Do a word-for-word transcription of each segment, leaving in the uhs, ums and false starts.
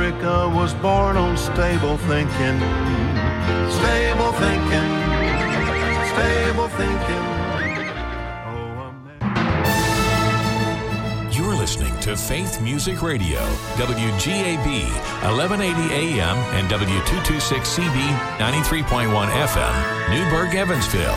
America was born on stable thinking. Stable thinking. Stable thinking. Oh, America. You're listening to Faith Music Radio, W G A B, eleven eighty A M and W two twenty-six C B, ninety-three point one F M, Newburgh, Evansville.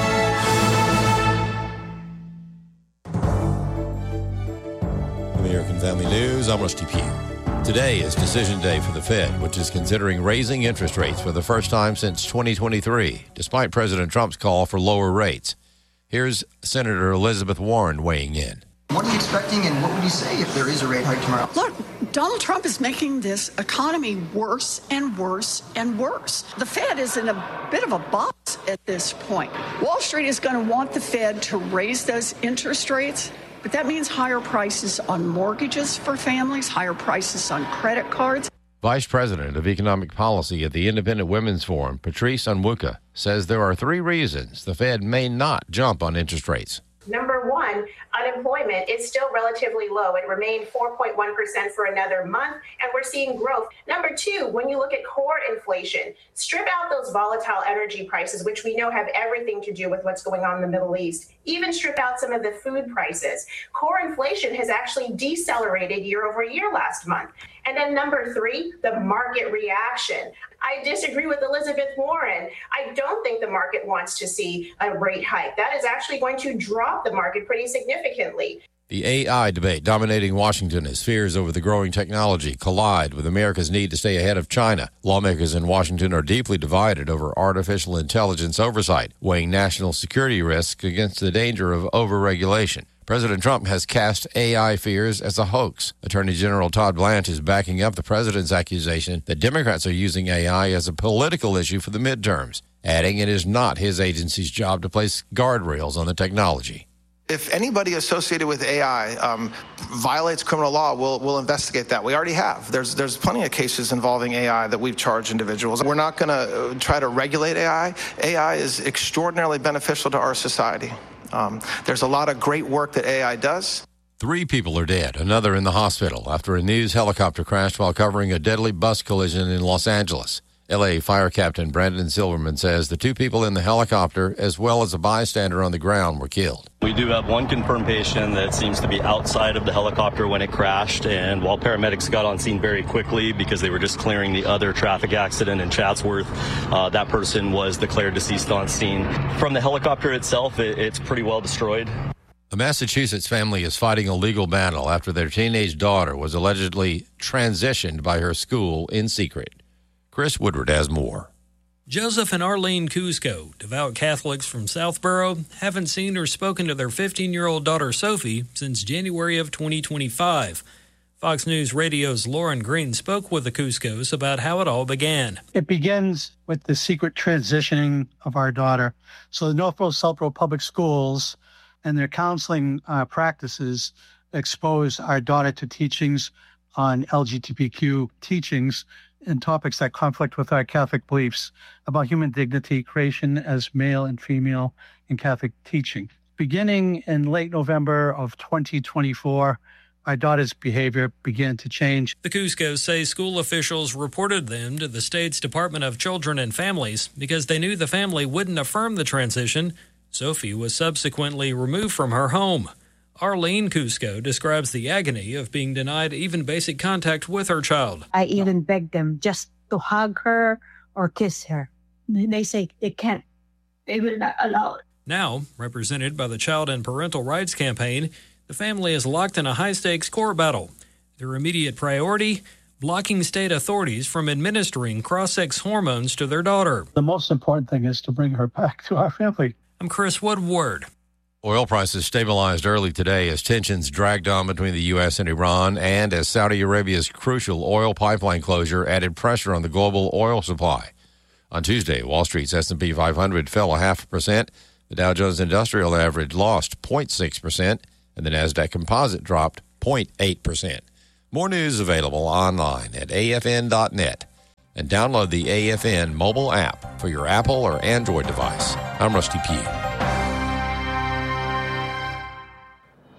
American Family News, I'm Rusty Pugh. Today is decision day for the Fed, which is considering raising interest rates for the first time since twenty twenty-three, despite President Trump's call for lower rates. Here's Senator Elizabeth Warren weighing in. What are you expecting, and what would you say if there is a rate hike tomorrow? Look, Donald Trump is making this economy worse and worse and worse. The Fed is in a bit of a box at this point. Wall Street is going to want the Fed to raise those interest rates, but that means higher prices on mortgages for families, higher prices on credit cards. Vice President of Economic Policy at the Independent Women's Forum, Patrice Onwuka, says there are three reasons the Fed may not jump on interest rates. Number one, unemployment is still relatively low. It remained four point one percent for another month, and we're seeing growth. Number two, when you look at core inflation, strip out those volatile energy prices, which we know have everything to do with what's going on in the Middle East. Even strip out some of the food prices. Core inflation has actually decelerated year over year last month. And then number three, the market reaction. I disagree with Elizabeth Warren. I don't think the market wants to see a rate hike. That is actually going to drop the market pretty significantly. The A I debate dominating Washington as fears over the growing technology collide with America's need to stay ahead of China. Lawmakers in Washington are deeply divided over artificial intelligence oversight, weighing national security risks against the danger of overregulation. President Trump has cast A I fears as a hoax. Attorney General Todd Blanche is backing up the president's accusation that Democrats are using A I as a political issue for the midterms, adding it is not his agency's job to place guardrails on the technology. If anybody associated with A I um, violates criminal law, we'll, we'll investigate that. We already have. There's there's plenty of cases involving A I that we've charged individuals. We're not going to try to regulate A I. A I is extraordinarily beneficial to our society. Um, there's a lot of great work that A I does. Three people are dead, another in the hospital after a news helicopter crashed while covering a deadly bus collision in Los Angeles. L A Fire Captain Brandon Silverman says the two people in the helicopter, as well as a bystander on the ground, were killed. We do have one confirmed patient that seems to be outside of the helicopter when it crashed, and while paramedics got on scene very quickly because they were just clearing the other traffic accident in Chatsworth, uh, that person was declared deceased on scene. From the helicopter itself, it, it's pretty well destroyed. A Massachusetts family is fighting a legal battle after their teenage daughter was allegedly transitioned by her school in secret. Chris Woodward has more. Joseph and Arlene Cusco, devout Catholics from Southborough, haven't seen or spoken to their fifteen-year-old daughter Sophie since January of twenty twenty-five. Fox News Radio's Lauren Green spoke with the Cuscos about how it all began. It begins with the secret transitioning of our daughter. So the Northborough Southborough Public Schools and their counseling uh, practices expose our daughter to teachings on L G B T Q teachings and topics that conflict with our Catholic beliefs about human dignity, creation as male and female in Catholic teaching. Beginning in late November of twenty twenty-four, our daughter's behavior began to change. The Cuscos say school officials reported them to the state's Department of Children and Families because they knew the family wouldn't affirm the transition. Sophie was subsequently removed from her home. Arlene Cusco describes the agony of being denied even basic contact with her child. I even begged them just to hug her or kiss her. They say they can't. They will not allow it. Now, represented by the Child and Parental Rights Campaign, the family is locked in a high-stakes court battle. Their immediate priority, blocking state authorities from administering cross-sex hormones to their daughter. The most important thing is to bring her back to our family. I'm Chris Woodward. Oil prices stabilized early today as tensions dragged on between the U S and Iran and as Saudi Arabia's crucial oil pipeline closure added pressure on the global oil supply. On Tuesday, Wall Street's S and P five hundred fell a half a percent. The Dow Jones Industrial Average lost zero point six percent, and the NASDAQ Composite dropped zero point eight percent. More news available online at A F N dot net. And download the A F N mobile app for your Apple or Android device. I'm Rusty Pugh.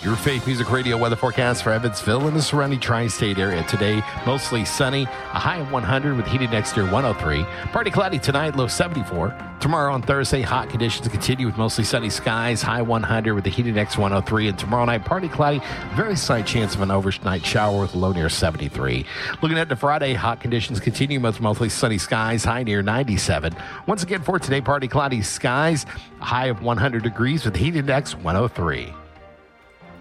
Your Faith Music Radio weather forecast for Evansville and the surrounding tri-state area. Today, mostly sunny, a high of one hundred with heated next year one oh three. Partly cloudy tonight, low seventy-four. Tomorrow on Thursday, hot conditions continue with mostly sunny skies, high one hundred with the heated next one oh three. And tomorrow night, partly cloudy, very slight chance of an overnight shower with a low near seventy-three. Looking at the Friday, hot conditions continue with mostly sunny skies, high near ninety-seven. Once again for today, partly cloudy skies, a high of one hundred degrees with heat index one oh three.